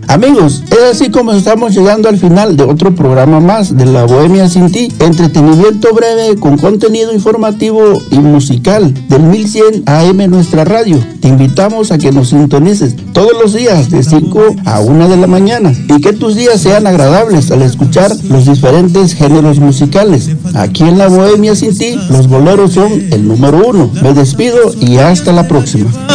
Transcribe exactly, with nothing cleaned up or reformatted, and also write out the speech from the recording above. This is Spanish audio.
Amigos, es así como estamos llegando al final de otro programa más de La Bohemia Sin Ti, entretenimiento breve con contenido informativo y musical del mil cien A M Nuestra Radio. Te invitamos a que nos sintonices todos los días de cinco a una de la mañana y que tus días sean agradables al escuchar los diferentes géneros musicales. Aquí en La Bohemia Sin Ti, los boleros son el número uno. Me despido y hasta la próxima.